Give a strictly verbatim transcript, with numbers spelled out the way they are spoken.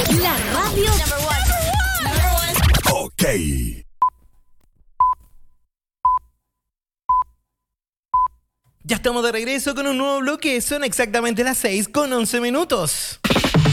La radio number one. Number one. Ok. Ya estamos de regreso con un nuevo bloque. Son exactamente las seis con once minutos.